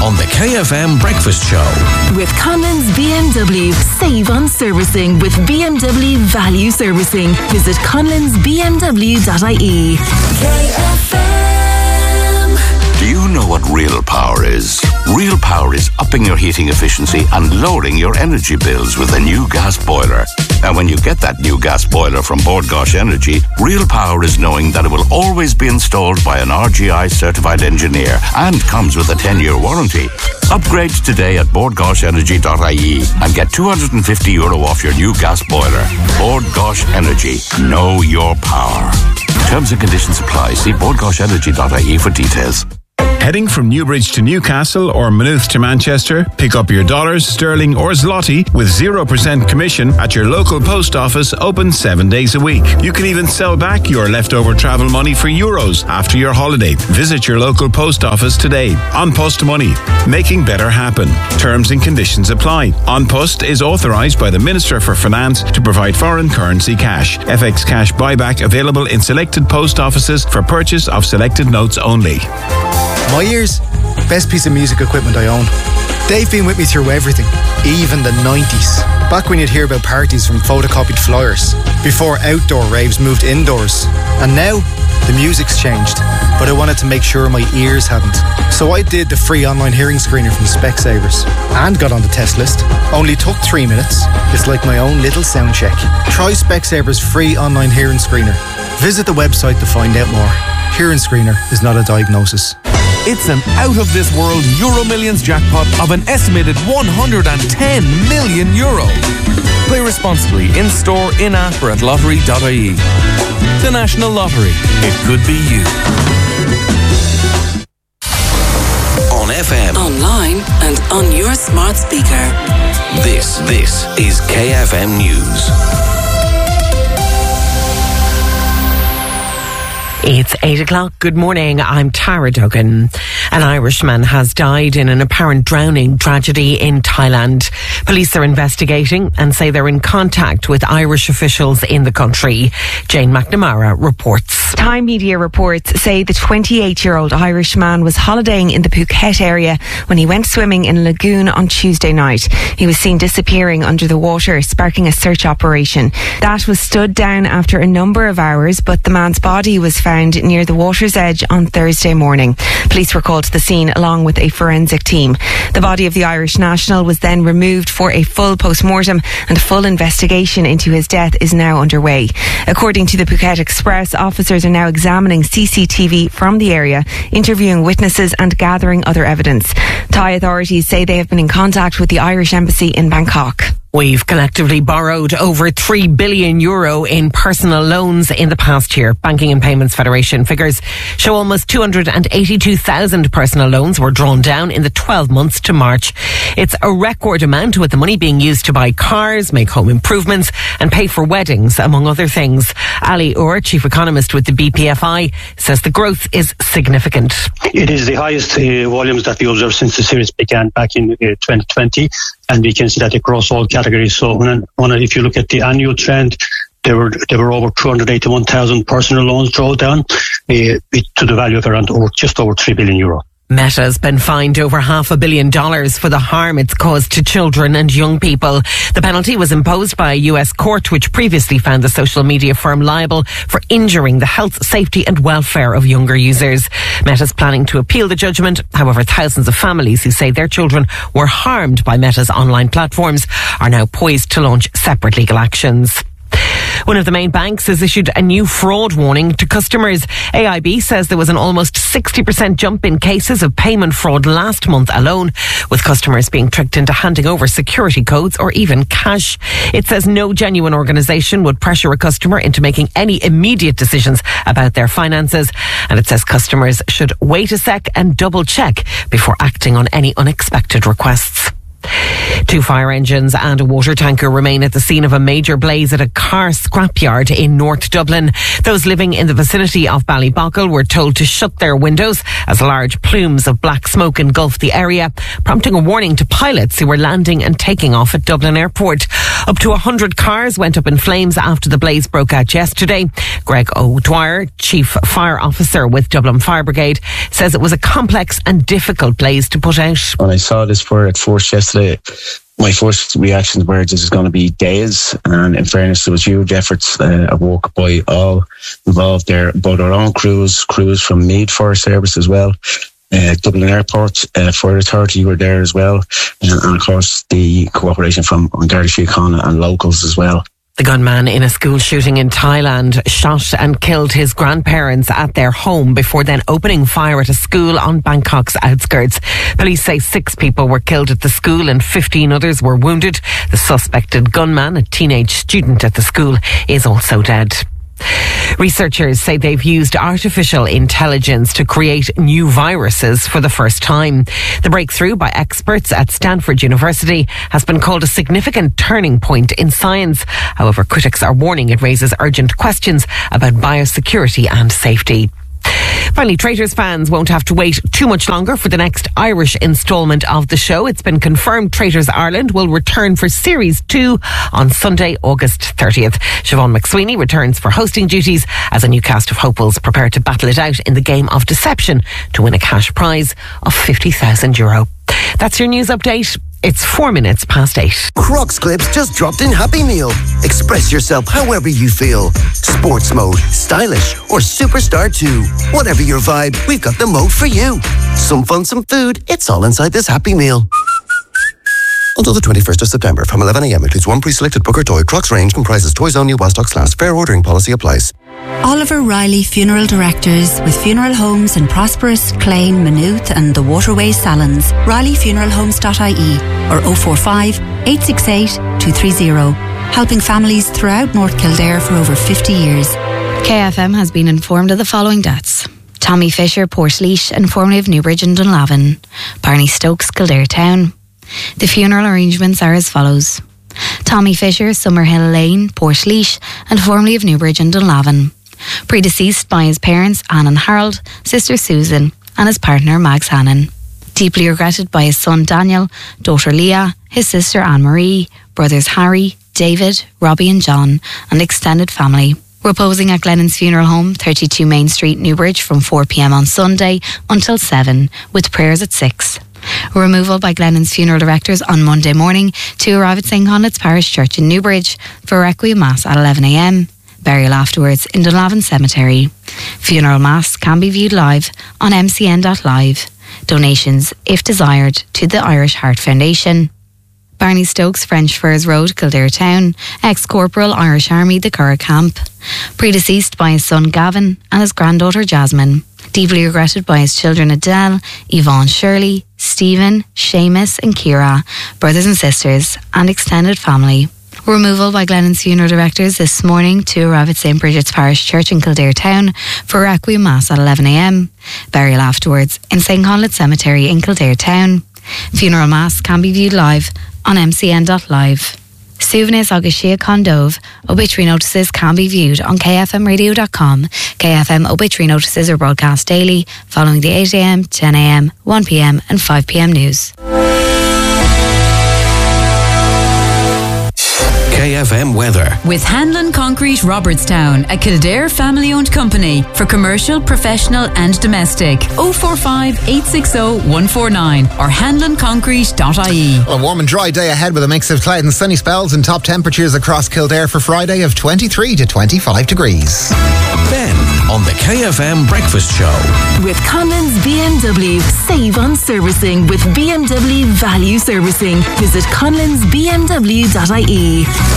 on the KFM Breakfast Show. With Conlon's BMW, save on servicing with BMW Value Servicing. Visit conlonsbmw.ie. KFM. Do you know what real power is? Real power is upping your heating efficiency and lowering your energy bills with a new gas boiler. And when you get that new gas boiler from Bord Gáis Energy, real power is knowing that it will always be installed by an RGI certified engineer and comes with a 10-year warranty. Upgrade today at bordgaisenergy.ie and get €250 off your new gas boiler. Bord Gáis Energy. Know your power. Terms and conditions apply. See bordgaisenergy.ie for details. Heading from Newbridge to Newcastle or Maynooth to Manchester, pick up your dollars, sterling or zloty with 0% commission at your local post office, open 7 days a week. You can even sell back your leftover travel money for euros after your holiday. Visit your local post office today. An Post Money, making better happen. Terms and conditions apply. An Post is authorised by the Minister for Finance to provide foreign currency cash. FX cash buyback available in selected post offices for purchase of selected notes only. My ears, best piece of music equipment I own. They've been with me through everything, even the 90s. Back when you'd hear about parties from photocopied flyers, before outdoor raves moved indoors. And now, the music's changed, but I wanted to make sure my ears hadn't. So I did the free online hearing screener from Specsavers and got on the test list. Only took 3 minutes. It's like my own little sound check. Try Specsavers free online hearing screener. Visit the website to find out more. Hearing screener is not a diagnosis. It's an out-of-this-world Euro Millions jackpot of an estimated €110 million. Play responsibly, in-store, in-app or at lottery.ie. The National Lottery. It could be you. On FM. Online and on your smart speaker. This is KFM News. It's 8 o'clock. Good morning. I'm Tara Duggan. An Irishman has died in an apparent drowning tragedy in Thailand. Police are investigating and say they're in contact with Irish officials in the country. Jane McNamara reports. Thai media reports say the 28-year-old Irishman was holidaying in the Phuket area when he went swimming in a lagoon on Tuesday night. He was seen disappearing under the water, sparking a search operation. That was stood down after a number of hours, but the man's body was found near the water's edge on Thursday morning. Police were called to the scene along with a forensic team. The body of the Irish national was then removed for a full post-mortem, and a full investigation into his death is now underway. According to the Phuket Express, officers are now examining CCTV from the area, interviewing witnesses and gathering other evidence. Thai authorities say they have been in contact with the Irish Embassy in Bangkok. We've collectively borrowed over €3 billion in personal loans in the past year. Banking and Payments Federation figures show almost 282,000 personal loans were drawn down in the 12 months to March. It's a record amount, with the money being used to buy cars, make home improvements and pay for weddings, among other things. Ali Orr, chief economist with the BPFI, says the growth is significant. It is the highest volumes that we observed since the series began back in 2020. And we can see that across all categories. So if you look at the annual trend, there were over 281,000 personal loans drawn down to the value of around just over €3 billion. Meta's been fined over $500 million for the harm it's caused to children and young people. The penalty was imposed by a US court, which previously found the social media firm liable for injuring the health, safety and welfare of younger users. Meta's planning to appeal the judgment. However, thousands of families who say their children were harmed by Meta's online platforms are now poised to launch separate legal actions. One of the main banks has issued a new fraud warning to customers. AIB says there was an almost 60% jump in cases of payment fraud last month alone, with customers being tricked into handing over security codes or even cash. It says no genuine organisation would pressure a customer into making any immediate decisions about their finances, and it says customers should wait a sec and double check before acting on any unexpected requests. 2 fire engines and a water tanker remain at the scene of a major blaze at a car scrapyard in North Dublin. Those living in the vicinity of Ballybogle were told to shut their windows as large plumes of black smoke engulfed the area, prompting a warning to pilots who were landing and taking off at Dublin Airport. Up to 100 cars went up in flames after the blaze broke out yesterday. Greg O'Dwyer, Chief Fire Officer with Dublin Fire Brigade, says it was a complex and difficult blaze to put out. When I saw this fire at first yesterday, my first reactions were this is going to be days, and in fairness there was huge efforts at work by all involved there, both our own crews from Meath Fire Service as well, Dublin Airport Fire Authority were there as well, and of course the cooperation from Garda Síochána and locals as well. The gunman in a school shooting in Thailand shot and killed his grandparents at their home before then opening fire at a school on Bangkok's outskirts. Police say 6 people were killed at the school and 15 others were wounded. The suspected gunman, a teenage student at the school, is also dead. Researchers say they've used artificial intelligence to create new viruses for the first time. The breakthrough by experts at Stanford University has been called a significant turning point in science. However, critics are warning it raises urgent questions about biosecurity and safety. Finally, Traitors fans won't have to wait too much longer for the next Irish instalment of the show. It's been confirmed Traitors Ireland will return for Series 2 on Sunday, August 30th. Siobhan McSweeney returns for hosting duties as a new cast of hopefuls prepare to battle it out in the game of deception to win a cash prize of €50,000. That's your news update. It's 4 minutes past 8. Crocs Clips just dropped in Happy Meal. Express yourself however you feel. Sports mode, stylish, or superstar too. Whatever your vibe, we've got the mode for you. Some fun, some food, it's all inside this Happy Meal. Until the 21st of September, from 11 a.m. includes one pre-selected Booker toy. Crocs range comprises toys only while stocks last. Fair ordering policy applies. Oliver Riley Funeral Directors with funeral homes in Prosperous, Clane, Maynooth and the Waterways Salons. RileyFuneralHomes.ie or 045 868 230. Helping families throughout North Kildare for over 50 years. KFM has been informed of the following deaths. Tommy Fisher, Portlaoise, and formerly of Newbridge and Dunlavin. Barney Stokes, Kildare Town. The funeral arrangements are as follows. Tommy Fisher, Summerhill Lane, Portlaoise, and formerly of Newbridge and Dunlavin. Predeceased by his parents, Anne and Harold, sister Susan, and his partner, Mags Hannon. Deeply regretted by his son Daniel, daughter Leah, his sister Anne-Marie, brothers Harry, David, Robbie and John, and extended family. Reposing at Glennon's Funeral Home, 32 Main Street, Newbridge, from 4 p.m. on Sunday until 7, with prayers at 6. Removal by Glennon's funeral directors on Monday morning to arrive at St. Conleth's Parish Church in Newbridge for Requiem Mass at 11 a.m. Burial afterwards in Dunlavin Cemetery. Funeral Mass can be viewed live on mcn.live. Donations, if desired, to the Irish Heart Foundation. Barney Stokes, French Firs Road, Kildare Town. Ex-Corporal, Irish Army, the Curragh Camp. Predeceased by his son Gavin and his granddaughter Jasmine. Deeply regretted by his children Adele, Yvonne Shirley, Stephen, Seamus and Ciara, brothers and sisters, and extended family. Removal by Glennon's funeral directors this morning to arrive at St. Bridget's Parish Church in Kildare Town for Requiem Mass at 11 a.m. Burial afterwards in St. Conleth's Cemetery in Kildare Town. Funeral Mass can be viewed live on mcn.live. Suvanis agus Síochána Dóibh. Obituary notices can be viewed on kfmradio.com. KFM obituary notices are broadcast daily following the 8 a.m, 10 a.m, 1 p.m and 5 p.m news. KFM weather. With Hanlon Concrete Robertstown, a Kildare family-owned company for commercial, professional and domestic. 045 860 149 or hanlonconcrete.ie. Well, a warm and dry day ahead with a mix of cloud and sunny spells and top temperatures across Kildare for Friday of 23 to 25 degrees. Ben on the KFM Breakfast Show. With Conlon's BMW. Save on servicing with BMW Value Servicing. Visit conlonsbmw.ie.